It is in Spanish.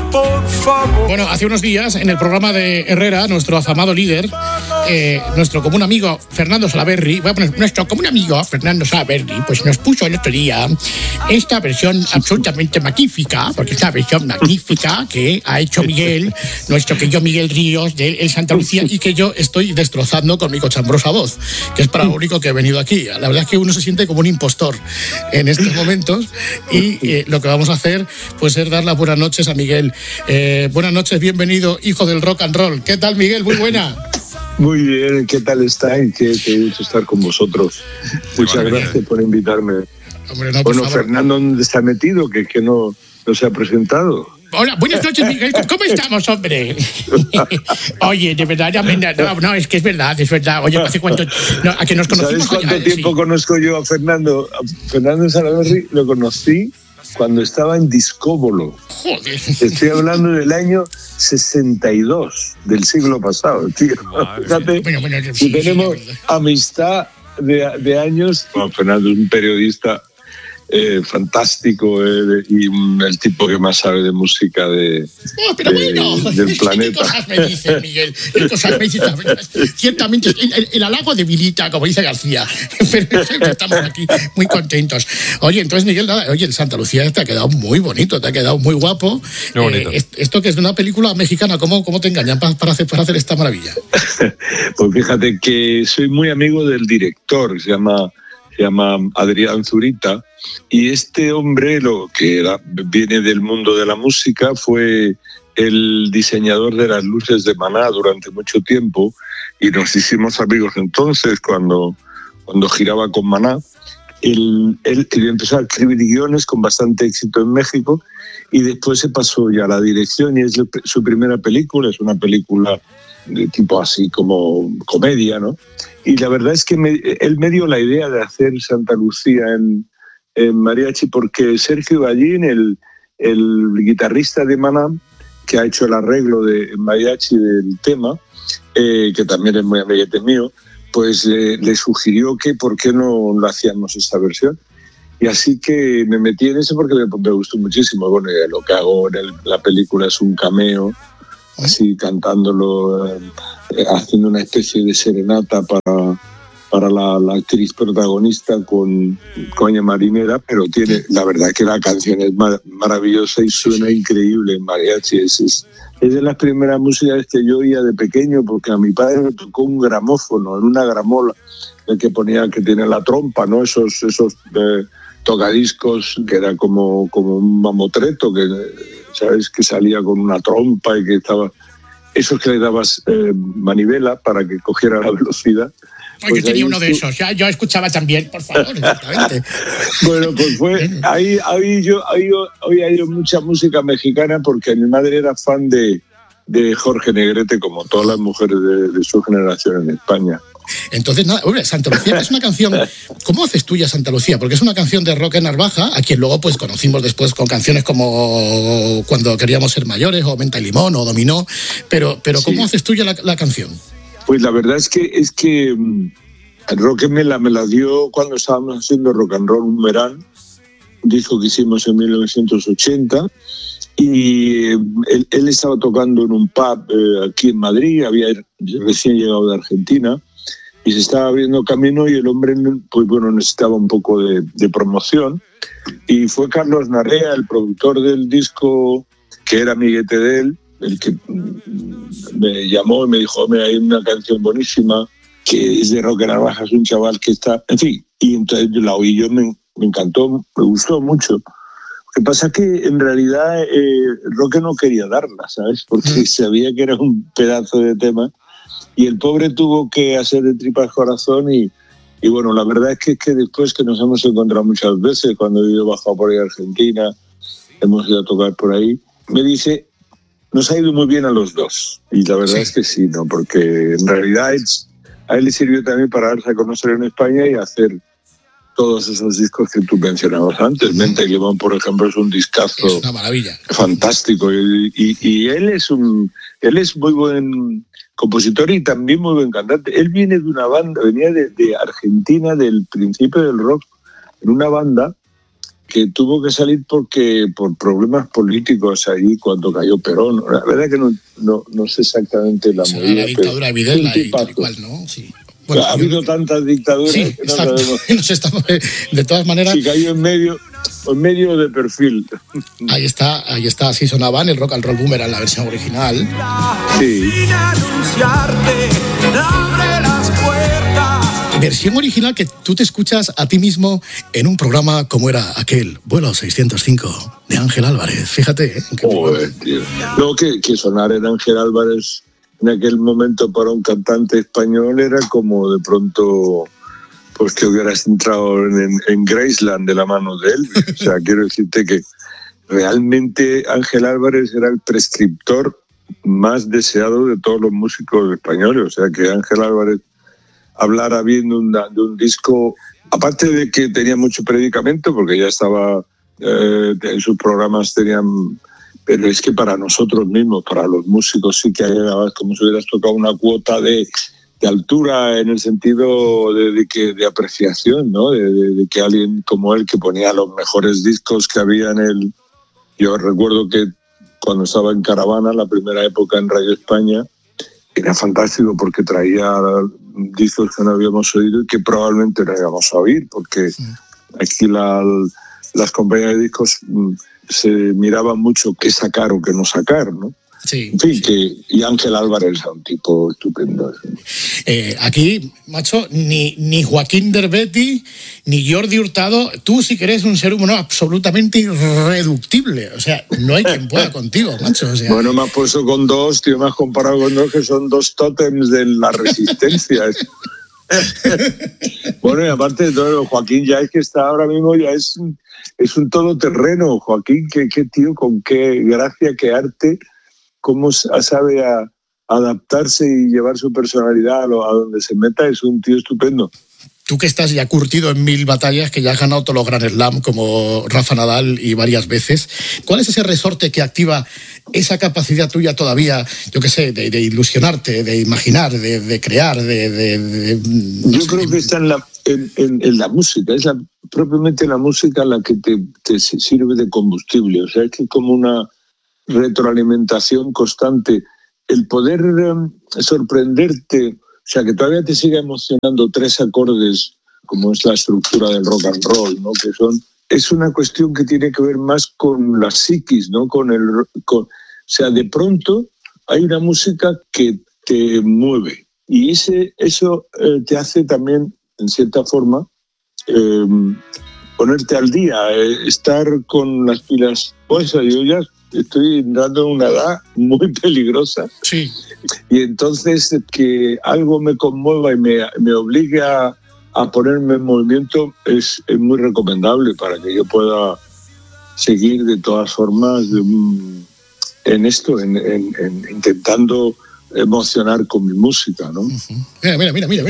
por favor. Bueno, hace unos días en el programa de Herrera, nuestro afamado líder, nuestro común amigo Fernando Salaverry, voy a poner nuestro común amigo Fernando Salaverry, pues nos puso el otro día esta versión absolutamente magnífica, porque es una versión magnífica que ha hecho Miguel, nuestro querido Miguel Ríos de El Santa Lucía, y que yo estoy destrozando con mi cochambrosa voz, que es para lo único que he venido aquí. La verdad es que uno se siente como un impostor en estos momentos y lo que vamos a hacer pues es dar las buenas noches a Miguel. Buenas noches, bienvenido, hijo del rock and roll. ¿Qué tal, Miguel? Muy buena. Muy bien, ¿qué tal estáis? Qué gusto estar con vosotros. Muchas gracias por invitarme. Hombre, no, bueno, Fernando, ¿dónde está metido? Que no se ha presentado. Hola, buenas noches, Miguel. ¿Cómo estamos, hombre? Oye, de verdad, no, es que es verdad. Oye, ¿hace cuánto? No, a que nos conocimos. ¿Sabes cuánto tiempo conozco yo a Fernando? A Fernando Salaverry lo conocí cuando estaba en Discóbolo. Joder. Estoy hablando del año 62 del siglo pasado, tío. Fíjate, si tenemos amistad de años. Bueno, Fernando es un periodista fantástico y el tipo que más sabe de música del planeta. ¿Qué cosas me dice, Miguel? ¿Qué cosas me dice? Ciertamente, el halago debilita, como dice García, pero estamos aquí muy contentos. Oye, entonces, Miguel, el Santa Lucía te ha quedado muy bonito, te ha quedado muy guapo. Muy bonito. Esto que es de una película mexicana, ¿cómo te engañan para hacer esta maravilla? Pues fíjate que soy muy amigo del director, se llama Adrián Zurita, y este hombre, viene del mundo de la música, fue el diseñador de las luces de Maná durante mucho tiempo, y nos hicimos amigos entonces cuando giraba con Maná. Él empezó a escribir guiones con bastante éxito en México, y después se pasó ya a la dirección, y es su primera película, es una película de tipo así como comedia, ¿no? Y la verdad es que él me dio la idea de hacer Santa Lucía en mariachi, porque Sergio Ballín, el guitarrista de Maná, que ha hecho el arreglo de mariachi del tema, que también es muy amiguete mío, pues le sugirió que por qué no lo hacíamos esta versión. Y así que me metí en eso porque me gustó muchísimo. Bueno, lo que hago en la película es un cameo, así cantándolo, haciendo una especie de serenata para la actriz protagonista con Coña Marinera, pero la verdad que la canción es maravillosa y suena increíble en mariachi. Es de las primeras músicas que yo oía de pequeño, porque a mi padre me tocó un gramófono, en una gramola, el que tiene la trompa, ¿no? Esos tocadiscos que era como un mamotreto, que sabes que salía con una trompa y que estaba esos que le dabas manivela para que cogiera la velocidad. Pues yo tenía uno de esos, ya yo escuchaba también, por favor, exactamente. Bueno, pues fue ahí oía yo mucha música mexicana, porque mi madre era fan de Jorge Negrete, como todas las mujeres de su generación en España. Entonces, Santa Lucía es una canción. ¿Cómo haces tuya Santa Lucía? Porque es una canción de Roque Narvaja, a quien luego pues conocimos después con canciones como Cuando queríamos ser mayores, o Menta y Limón, o Dominó. Pero ¿cómo haces tuya la canción? Pues la verdad es que Roque me la dio cuando estábamos haciendo Rock and Roll un verano, un disco que hicimos en 1980. Y él estaba tocando en un pub aquí en Madrid, había recién llegado de Argentina, y se estaba abriendo camino, y el hombre pues bueno, necesitaba un poco de promoción, y fue Carlos Narrea, el productor del disco, que era amiguete de él, el que me llamó y me dijo: mira, hay una canción buenísima que es de Roque Narvaja, es un chaval que está, en fin, y entonces la oí yo, me encantó, me gustó mucho. Lo que pasa es que en realidad Roque no quería darla, ¿sabes? Porque sabía que era un pedazo de tema, y el pobre tuvo que hacer de tripas corazón, y bueno, la verdad es que después, que nos hemos encontrado muchas veces, cuando he bajado por ahí a Argentina, hemos ido a tocar por ahí, me dice: nos ha ido muy bien a los dos. Y la verdad es que sí, ¿no? Porque en realidad a él le sirvió también para darse a conocer en España y hacer todos esos discos que tú mencionabas antes. Menta y Limón, por ejemplo, es un discazo. Es una maravilla. Fantástico. Y él es muy buen compositor y también muy buen cantante. Él viene de una banda, venía de Argentina, del principio del rock, en una banda que tuvo que salir por problemas políticos ahí cuando cayó Perón. La verdad que no sé exactamente la movida. La dictadura de Videla y tal y cual, ¿no? Sí. Bueno, ha habido tantas dictaduras que no sabemos. De todas maneras. Sí, cayó en medio de perfil. Ahí está, así sonaban el Rock and Roll Boomerang en la versión original. Sí. Versión original que tú te escuchas a ti mismo en un programa como era aquel Vuelo 605 de Ángel Álvarez. Fíjate, ¿eh? Joder, tío. No, que sonar en Ángel Álvarez en aquel momento para un cantante español era como de pronto pues que hubieras entrado en Graceland de la mano de él. O sea, quiero decirte que realmente Ángel Álvarez era el prescriptor más deseado de todos los músicos españoles. O sea, que Ángel Álvarez hablara bien de un disco, aparte de que tenía mucho predicamento, porque ya estaba, en sus programas tenían... Pero es que para nosotros mismos, para los músicos, sí que hay como si hubieras tocado una cuota de altura en el sentido de apreciación, ¿no? De que alguien como él, que ponía los mejores discos que había en el... Yo recuerdo que cuando estaba en Caravana, la primera época en Radio España, era fantástico porque traía discos que no habíamos oído y que probablemente no íbamos a oír, porque aquí las compañías de discos se miraba mucho qué sacar o qué no sacar, ¿no? Sí. En fin, y Ángel Álvarez es un tipo estupendo. Aquí, macho, ni Joaquín Derbetti, ni Jordi Hurtado, tú sí que eres un ser humano absolutamente irreductible. O sea, no hay quien pueda contigo, macho. O sea, bueno, me has puesto con dos, tío, me has comparado con dos que son dos tótems de la resistencia. Bueno, y aparte de todo, Joaquín ya es que está ahora mismo, ya es un todoterreno. Joaquín, qué tío, con qué gracia, qué arte, cómo sabe adaptarse y llevar su personalidad a donde se meta. Es un tío estupendo. Tú que estás ya curtido en 1000 batallas, que ya has ganado todos los Grand Slam como Rafa Nadal y varias veces, ¿cuál es ese resorte que activa esa capacidad tuya todavía, yo qué sé, de ilusionarte, de imaginar, de crear, Yo creo que está en la música, es propiamente la música la que te sirve de combustible. O sea, es que como una retroalimentación constante, el poder sorprenderte, o sea, que todavía te siga emocionando 3 acordes, como es la estructura del rock and roll, ¿no? Es una cuestión que tiene que ver más con la psiquis, ¿no? O sea, de pronto hay una música que te mueve y eso te hace también, en cierta forma, ponerte al día, estar con las pilas puestas. Yo ya estoy entrando en una edad muy peligrosa. Sí. Y entonces que algo me conmueva y me obligue a ponerme en movimiento es muy recomendable para que yo pueda seguir de todas formas en esto, en intentando emocionar con mi música, ¿no? Mira.